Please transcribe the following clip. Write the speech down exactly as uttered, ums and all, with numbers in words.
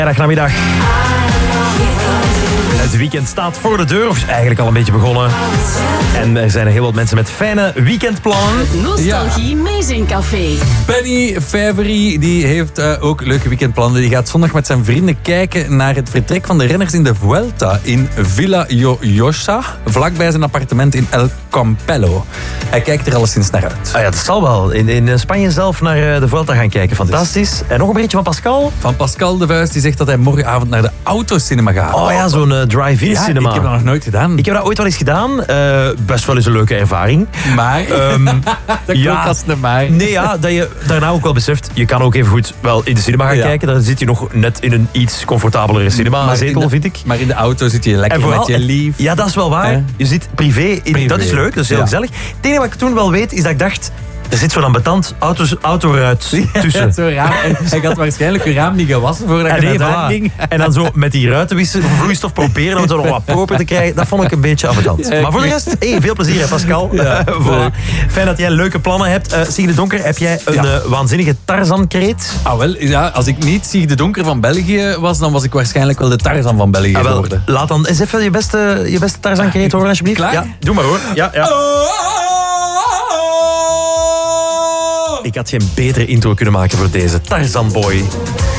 Namiddag. Het weekend staat voor de deur, of is eigenlijk al een beetje begonnen. En er zijn heel wat mensen met fijne weekendplannen. Nostalgie Ja. Amazing Café. Benny Favre die heeft uh, ook leuke weekendplannen. Die gaat zondag met zijn vrienden kijken naar het vertrek van de renners in de Vuelta in Villa Lloyosa, vlakbij zijn appartement in El Campello. Hij kijkt er alleszins naar uit. Ah ja, dat zal wel. In, in Spanje zelf naar de Vuelta gaan kijken. Fantastisch. En nog een beetje van Pascal. Van Pascal de Vuist, die zegt dat hij morgenavond naar de autocinema gaat. Oh ja, zo'n uh, drive-in ja, cinema. Ik heb dat nog nooit gedaan. Ik heb dat ooit wel eens gedaan. Uh, best wel eens een leuke ervaring. Maar? Um, dat ja, klonk als een maar. Nee, ja, dat je daarna ook wel beseft, je kan ook even goed wel in de cinema gaan ja. kijken. Dan zit je nog net in een iets comfortabelere cinema zetel, vind ik. Maar in de auto zit je lekker vooral, met je lief. Ja, dat is wel waar. Ja. Je zit privé, in, privé. Dat is leuk, dat is heel ja. gezellig. Het enige wat ik toen wel weet, is dat ik dacht, er zit zo'n ambetant auto's, autoruit tussen. Ja, zo raam. Hij had waarschijnlijk je raam niet gewassen voordat Ja, je nee, naar daar voilà. ging. En dan zo met die ruitenvloeistof proberen om het er nog wat proper te krijgen. Dat vond ik een beetje ambetant. Ja, maar voor de rest, hey, veel plezier hè Pascal. Ja, voilà. Fijn dat jij leuke plannen hebt. Uh, Signe Donker, heb jij een Ja. uh, waanzinnige Tarzan-kreet? Ah, wel, ja, als ik niet Sieg de Donker van België was, dan was ik waarschijnlijk wel de Tarzan van België Ah, wel, geworden. laat dan eens even je beste, je beste Tarzan-kreet horen alsjeblieft. Klaar? Ja, doe maar hoor. Ja, ja. Ik had geen betere intro kunnen maken voor deze Tarzan Boy.